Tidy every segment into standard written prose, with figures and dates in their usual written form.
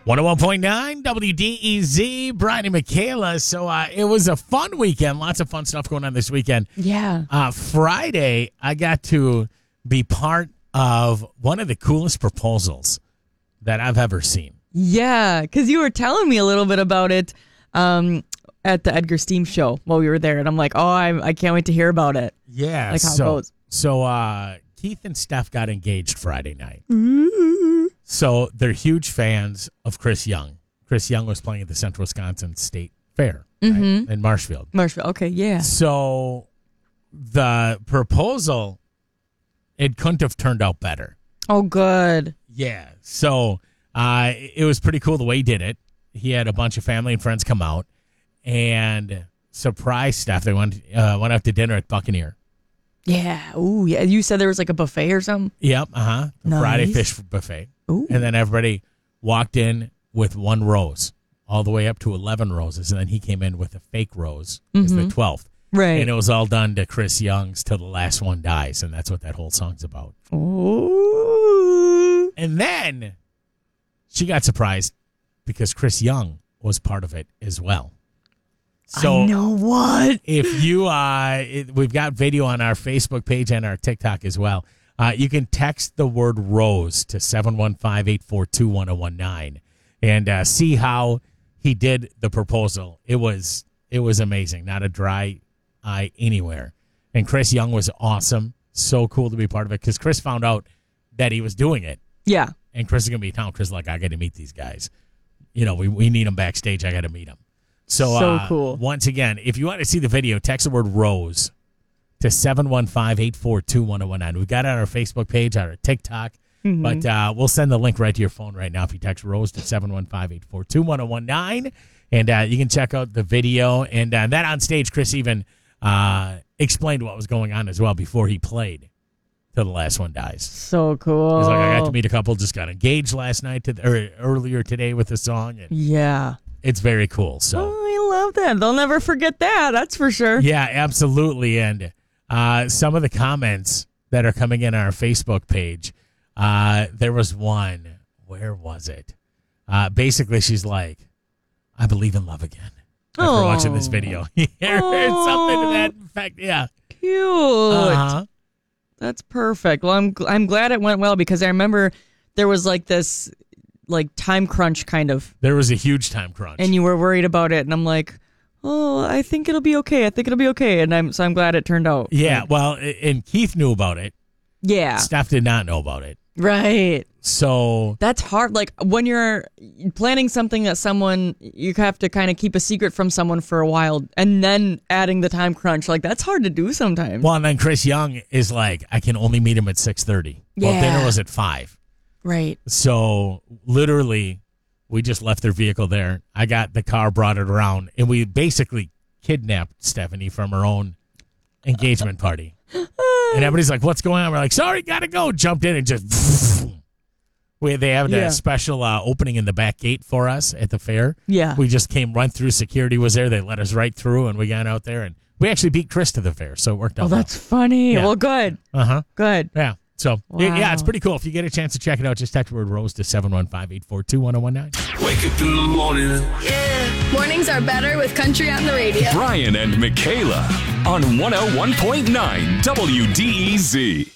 101.9 WDEZ, Brian and Michaela. So it was a fun weekend. Lots of fun stuff going on this weekend. Yeah. Friday, I got to be part of one of the coolest proposals that I've ever seen. Yeah, because you were telling me a little bit about it at the Edgar Steam show while we were there. And I'm like, oh, I can't wait to hear about it. Yeah. Like how it goes. So Keith and Steph got engaged Friday night. Mm-hmm. So they're huge fans of Chris Young. Chris Young was playing at the Central Wisconsin State Fair right, in Marshfield. Marshfield, okay, yeah. So the proposal, it couldn't have turned out better. Oh, good. Yeah. So it was pretty cool the way he did it. He had a bunch of family and friends come out and surprise Steph. They went out to dinner at Buccaneer. Yeah. Ooh, yeah. You said there was like a buffet or something? Yep. Nice. Friday fish buffet. Ooh. And then everybody walked in with one rose, all the way up to 11 roses. And then he came in with a fake rose as the 12th. Right. And it was all done to Chris Young's Till the Last One Dies. And that's what that whole song's about. Ooh. And then she got surprised because Chris Young was part of it as well. So I know what. If you, we've got video on our Facebook page and our TikTok as well. You can text the word rose to 715-842-1019 and see how he did the proposal. It was amazing. Not a dry eye anywhere. And Chris Young was awesome. So cool to be part of it because Chris found out that he was doing it. Yeah. And Chris is going to be in town. Chris is like, I got to meet these guys. You know, we need them backstage. I got to meet them. So cool. Once again, if you want to see the video, text the word rose to 715-842-1019. We've got it on our Facebook page, on our TikTok, but we'll send the link right to your phone right now if you text rose to 715-842-1019. And you can check out the video. And that on stage, Chris even explained what was going on as well before he played Till the Last One Dies. So cool. He's like, I got to meet a couple, just got engaged last night or earlier today with the song. And yeah. It's very cool. So I love that. They'll never forget that. That's for sure. Yeah, absolutely. And some of the comments that are coming in our Facebook page, there was one. Where was it? Basically, she's like, I believe in love again. After watching this video. Something to that effect. Yeah. Cute. That's perfect. Well, I'm glad it went well because I remember there was like this time crunch kind of. There was a huge time crunch. And you were worried about it. And I'm like, oh, I think it'll be okay. And I'm glad it turned out. Yeah. Well, and Keith knew about it. Yeah. Steph did not know about it. Right. So. That's hard. Like when you're planning something that you have to kind of keep a secret from someone for a while and then adding the time crunch. Like that's hard to do sometimes. Well, and then Chris Young is like, I can only meet him at 6:30. Yeah. Well, dinner was at 5. Right. So literally, we just left their vehicle there. I got the car, brought it around, and we basically kidnapped Stephanie from her own engagement party. And everybody's like, what's going on? We're like, sorry, gotta go. Jumped in and just... They have a special opening in the back gate for us at the fair. Yeah. We just run through. Security was there. They let us right through, and we got out there. And we actually beat Chris to the fair, so it worked out well. That's funny. Yeah. Well, good. Good. Yeah. So, wow. Yeah, it's pretty cool. If you get a chance to check it out, just text the word ROSE to 715-842-1019. Wake up in the morning. Yeah. Mornings are better with country on the radio. Brian and Michaela on 101.9 WDEZ.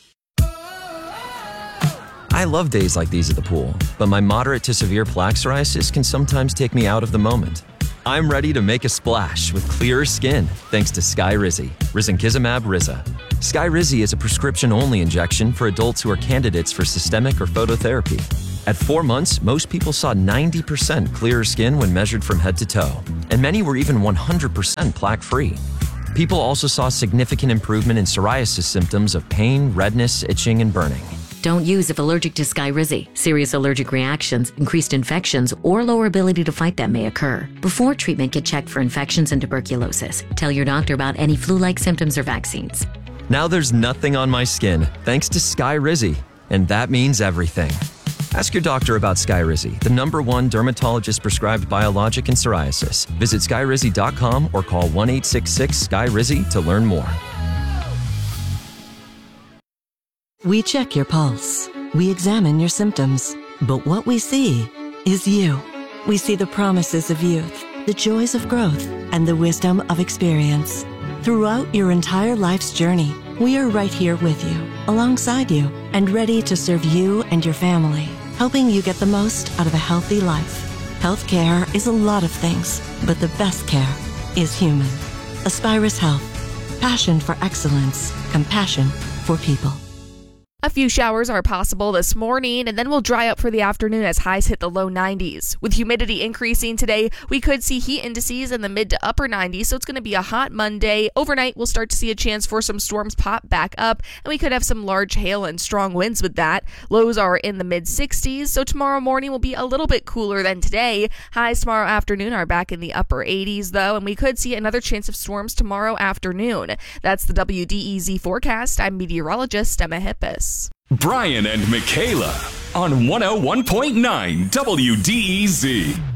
I love days like these at the pool, but my moderate to severe plaque psoriasis can sometimes take me out of the moment. I'm ready to make a splash with clearer skin thanks to Skyrizi, risankizumab Riza. Skyrizi is a prescription-only injection for adults who are candidates for systemic or phototherapy. At 4 months, most people saw 90% clearer skin when measured from head to toe, and many were even 100% plaque-free. People also saw significant improvement in psoriasis symptoms of pain, redness, itching, and burning. Don't use if allergic to Skyrizi. Serious allergic reactions, increased infections, or lower ability to fight them may occur. Before treatment, get checked for infections and tuberculosis. Tell your doctor about any flu-like symptoms or vaccines. Now there's nothing on my skin thanks to Skyrizi, and that means everything. Ask your doctor about Skyrizi, the #1 dermatologist-prescribed biologic in psoriasis. Visit Skyrizi.com or call 1-866-SKYRIZI to learn more. We check your pulse. We examine your symptoms. But what we see is you. we see the promises of youth, the joys of growth, and the wisdom of experience. Throughout your entire life's journey, we are right here with you, alongside you, and ready to serve you and your family, helping you get the most out of a healthy life. Healthcare is a lot of things, but the best care is human. Aspirus Health. Passion for excellence. Compassion for people. A few showers are possible this morning, and then we'll dry up for the afternoon as highs hit the low 90s. With humidity increasing today, we could see heat indices in the mid to upper 90s, so it's going to be a hot Monday. Overnight, we'll start to see a chance for some storms pop back up, and we could have some large hail and strong winds with that. Lows are in the mid 60s, so tomorrow morning will be a little bit cooler than today. Highs tomorrow afternoon are back in the upper 80s, though, and we could see another chance of storms tomorrow afternoon. That's the WDEZ forecast. I'm meteorologist Emma Hippis. Brian and Michaela on 101.9 WDEZ.